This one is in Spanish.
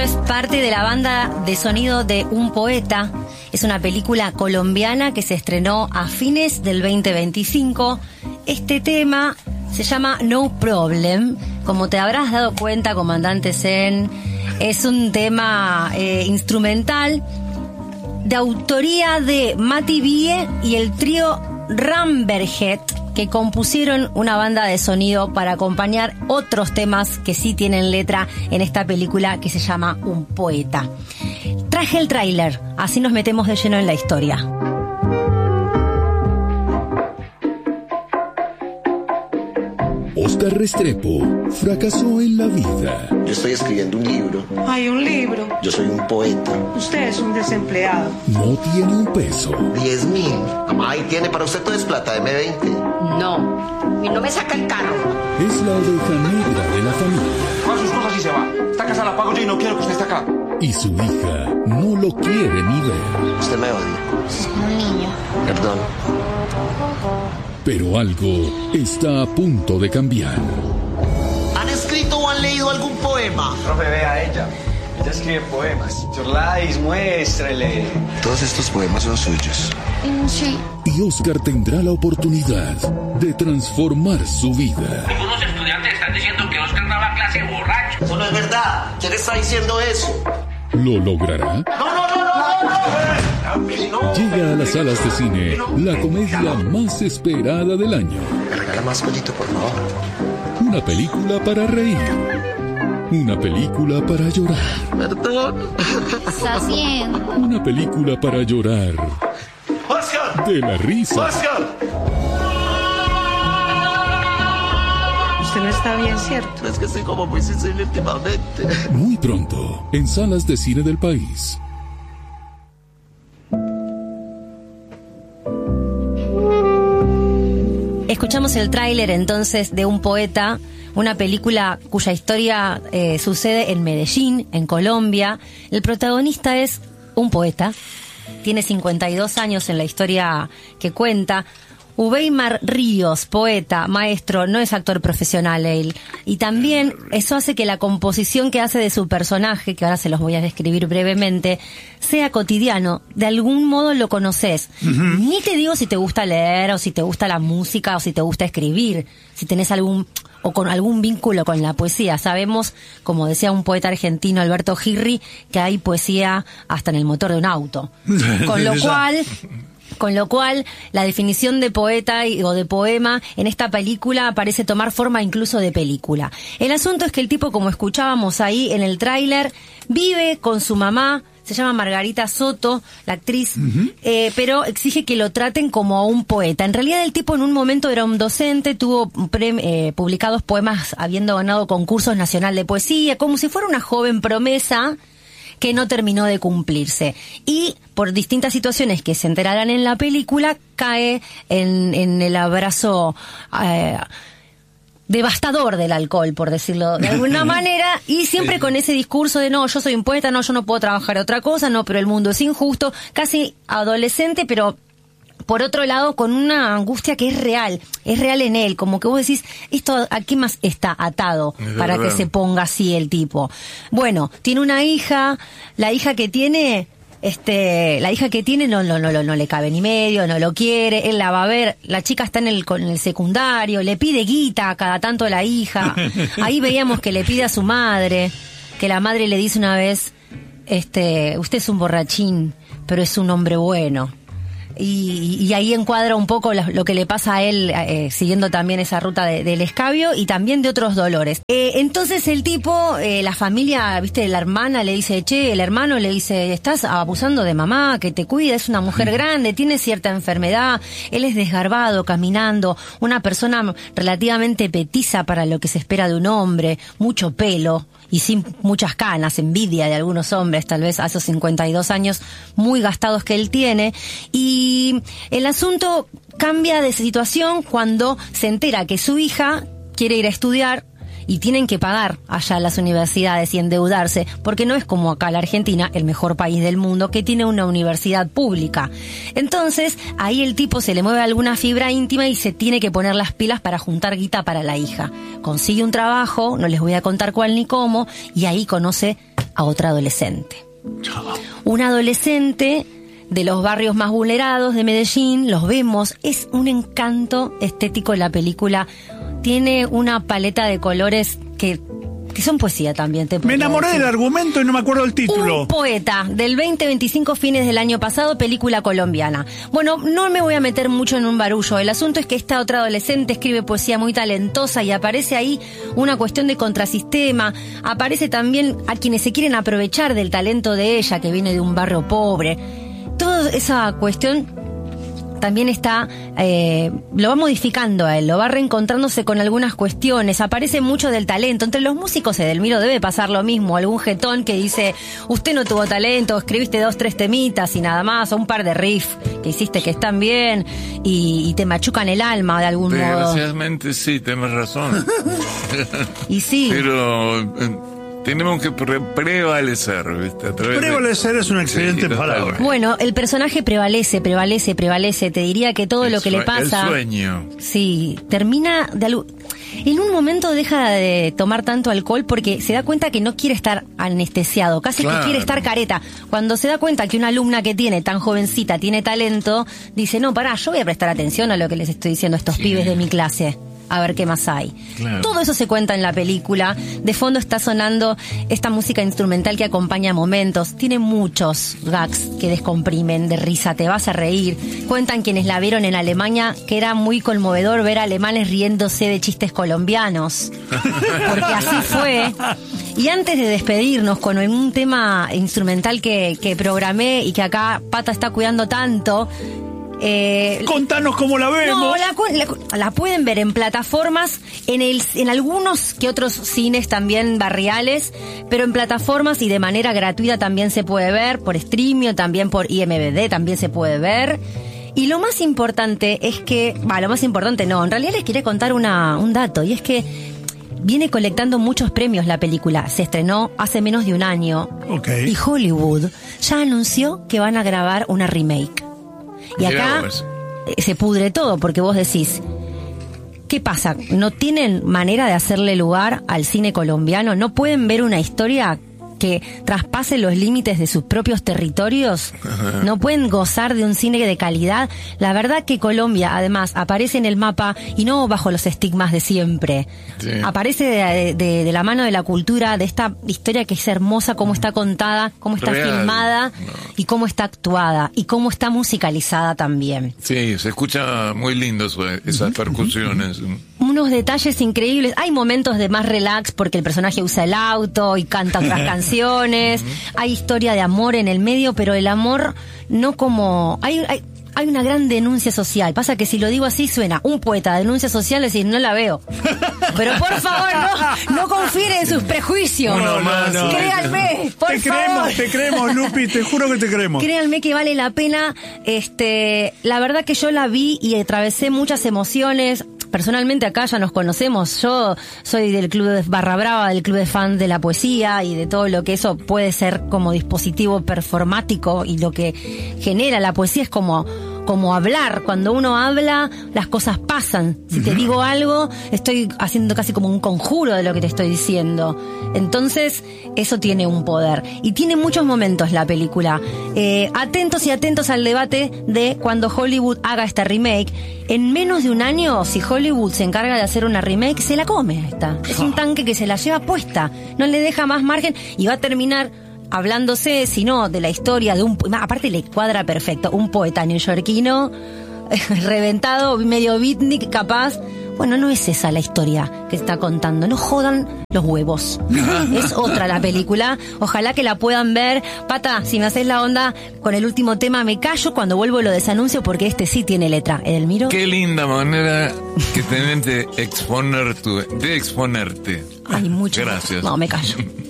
es parte de la banda de sonido de Un Poeta. Es una película colombiana que se estrenó a fines del 2025. Este tema se llama No Problem. Como te habrás dado cuenta, comandante Zen, es un tema instrumental de autoría de Mati Bie y el trío Ramberget, que compusieron una banda de sonido para acompañar otros temas que sí tienen letra en esta película que se llama Un Poeta. Traje el tráiler, así nos metemos de lleno en la historia. Oscar Restrepo fracasó en la vida. Yo estoy escribiendo un libro. Hay un libro. Yo soy un poeta. Usted es un desempleado. No tiene un peso. 10.000. Mamá, ahí tiene para usted todo es plata, deme 20. No, y no me saca el carro. Es la oveja negra de la familia. Coja sus cosas y se va. Esta casa la pago yo y no quiero que usted esté acá. Y su hija no lo quiere ni ver. Usted me odia. Es un niño. Perdón. Pero algo está a punto de cambiar. ¿Han escrito o han leído algún poema? Profe, vea a ella. Ella escribe poemas. Chorlais, muéstrele. Todos estos poemas son suyos. Sí. Y Oscar tendrá la oportunidad de transformar su vida. Algunos estudiantes están diciendo que Oscar daba clase borracho. Eso no es verdad. ¿Quién está diciendo eso? ¿Lo logrará? No. Llega a las salas de cine la comedia más esperada del año. ¿Me regala más pollito, por favor? Una película para reír. Una película para llorar. Perdón. ¿Estás bien? Una película para llorar. ¡Oscar! De la risa. ¡Oscar! Usted no está bien, ¿cierto? Es que estoy como muy sensible últimamente. Muy pronto, en salas de cine del país. Escuchamos el tráiler entonces de Un Poeta, una película cuya historia sucede en Medellín, en Colombia. El protagonista es un poeta, tiene 52 años en la historia que cuenta. Uweimar Ríos, poeta, maestro, no es actor profesional él. Y también eso hace que la composición que hace de su personaje, que ahora se los voy a describir brevemente, sea cotidiano. De algún modo lo conoces. Ni te digo si te gusta leer, o si te gusta la música, o si te gusta escribir, si tenés algún o con algún vínculo con la poesía. Sabemos, como decía un poeta argentino, Alberto Girri, que hay poesía hasta en el motor de un auto. Con lo cual, la definición de poeta o de poema en esta película parece tomar forma incluso de película. El asunto es que el tipo, como escuchábamos ahí en el tráiler, vive con su mamá, se llama Margarita Soto, la actriz, pero exige que lo traten como a un poeta. En realidad el tipo en un momento era un docente, tuvo publicados poemas habiendo ganado concursos nacional de poesía, como si fuera una joven promesa que no terminó de cumplirse. Y por distintas situaciones que se enterarán en la película, cae en el abrazo devastador del alcohol, por decirlo de alguna manera, y siempre con ese discurso de no, yo soy un poeta, no, yo no puedo trabajar otra cosa, no, pero el mundo es injusto, casi adolescente, pero por otro lado, con una angustia que es real en él, como que vos decís, ¿esto a qué más está atado para que se ponga así el tipo? Bueno, tiene una hija, la hija que tiene no le cabe ni medio, no lo quiere, él la va a ver, la chica está en el secundario, le pide guita a cada tanto a la hija, ahí veíamos que le pide a su madre, que la madre le dice una vez, usted es un borrachín, pero es un hombre bueno. Y ahí encuadra un poco lo que le pasa a él, siguiendo también esa ruta del escabio y también de otros dolores. Entonces el tipo, la familia, viste, la hermana le dice, el hermano le dice, estás abusando de mamá, que te cuida, es una mujer grande, tiene cierta enfermedad, él es desgarbado, caminando, una persona relativamente petiza para lo que se espera de un hombre, mucho pelo y sin muchas canas, envidia de algunos hombres, tal vez a esos 52 años muy gastados que él tiene. Y el asunto cambia de situación cuando se entera que su hija quiere ir a estudiar y tienen que pagar allá las universidades y endeudarse, porque no es como acá la Argentina, el mejor país del mundo, que tiene una universidad pública. Entonces, ahí el tipo se le mueve alguna fibra íntima y se tiene que poner las pilas para juntar guita para la hija. Consigue un trabajo, no les voy a contar cuál ni cómo, y ahí conoce a otra adolescente. Una adolescente de los barrios más vulnerados de Medellín, los vemos, es un encanto estético la película, tiene una paleta de colores que son poesía también. Me enamoré del argumento y no me acuerdo el título. Un poeta, del 20-25 fines del año pasado, película colombiana. Bueno, no me voy a meter mucho en un barullo. El asunto es que esta otra adolescente escribe poesía muy talentosa y aparece ahí una cuestión de contrasistema. Aparece también a quienes se quieren aprovechar del talento de ella, que viene de un barrio pobre. Toda esa cuestión también está, lo va modificando a él, lo va reencontrándose con algunas cuestiones, aparece mucho del talento. Entre los músicos Edelmiro debe pasar lo mismo, algún jetón que dice, usted no tuvo talento, escribiste 2-3 temitas y nada más, o un par de riffs que hiciste que están bien y te machucan el alma de algún modo. Desgraciadamente sí, tenés razón. Y sí. Pero tenemos que prevalecer, ¿viste? Prevalecer es una excelente palabra. Bueno, el personaje prevalece. Te diría que todo lo que le pasa... El sueño. Sí, termina en un momento deja de tomar tanto alcohol porque se da cuenta que no quiere estar anestesiado, casi que quiere estar careta. Cuando se da cuenta que una alumna que tiene tan jovencita tiene talento, dice, no, pará, yo voy a prestar atención a lo que les estoy diciendo a estos pibes de mi clase. A ver qué más hay. Claro. Todo eso se cuenta en la película. De fondo está sonando esta música instrumental que acompaña momentos. Tiene muchos gags que descomprimen de risa, te vas a reír. Cuentan quienes la vieron en Alemania que era muy conmovedor ver alemanes riéndose de chistes colombianos. Porque así fue. Y antes de despedirnos con un tema instrumental que programé y que acá Pata está cuidando tanto... Contanos cómo la vemos. No, la pueden ver en plataformas, en algunos que otros cines también barriales, pero en plataformas y de manera gratuita también se puede ver, por Streamio, también por IMDb también se puede ver. Y lo más importante es que, lo más importante no, en realidad les quería contar un dato, y es que viene colectando muchos premios la película. Se estrenó hace menos de un año. Okay. Y Hollywood ya anunció que van a grabar una remake. Y acá se pudre todo porque vos decís, ¿qué pasa? ¿No tienen manera de hacerle lugar al cine colombiano? ¿No pueden ver una historia que traspase los límites de sus propios territorios? ¿No pueden gozar de un cine de calidad? La verdad que Colombia, además, aparece en el mapa y no bajo los estigmas de siempre. Sí. Aparece de la mano de la cultura, de esta historia que es hermosa, cómo está contada, cómo está filmada y cómo está actuada y cómo está musicalizada también. Sí, se escucha muy lindo esas percusiones. Unos detalles increíbles. Hay momentos de más relax porque el personaje usa el auto y canta otras canciones. Hay historia de amor en el medio, pero el amor no como... Hay una gran denuncia social. Pasa que si lo digo así suena un poeta, denuncia social, es decir, no la veo. Pero por favor, no confíen en sus prejuicios. No. Créanme, por favor. Te creemos, Lupi, te juro que te creemos. Créanme que vale la pena. La verdad que yo la vi y atravesé muchas emociones. Personalmente acá ya nos conocemos. Yo soy del club de Barra Brava, del club de fans de la poesía y de todo lo que eso puede ser como dispositivo performático, y lo que genera la poesía es como hablar. Cuando uno habla, las cosas pasan. Si te digo algo, estoy haciendo casi como un conjuro de lo que te estoy diciendo. Entonces, eso tiene un poder. Y tiene muchos momentos la película. Atentos y atentos al debate de cuando Hollywood haga esta remake. En menos de un año, si Hollywood se encarga de hacer una remake, se la come esta. Es un tanque que se la lleva puesta. No le deja más margen y va a terminar hablándose, sino de la historia de aparte le cuadra perfecto, un poeta neoyorquino reventado, medio beatnik capaz. Bueno, no es esa la historia que está contando, no jodan los huevos. Es otra la película, ojalá que la puedan ver. Pata, si me haces la onda con el último tema me callo, cuando vuelvo lo desanuncio porque este sí tiene letra. Edelmiro. Qué linda manera que tenés de exponerte. Ay, mucho. Gracias. No, me callo.